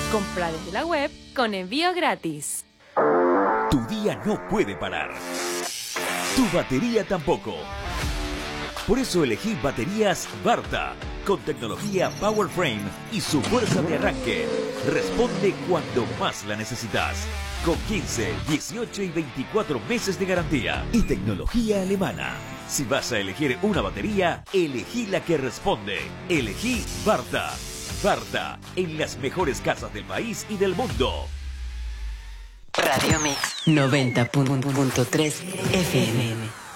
Compra desde la web con envío gratis. Tu día no puede parar. Tu batería tampoco. Por eso elegí baterías Varta, con tecnología PowerFrame y su fuerza de arranque. Responde cuando más la necesitas. Con 15, 18 y 24 meses de garantía. Y tecnología alemana. Si vas a elegir una batería, elegí la que responde. Elegí Varta. Varta, en las mejores casas del país y del mundo. Radio Mix 90.3 FM.